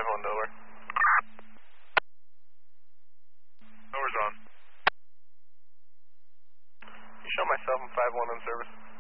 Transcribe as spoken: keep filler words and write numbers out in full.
five one Delaware. Door's on. You show myself and five one on service.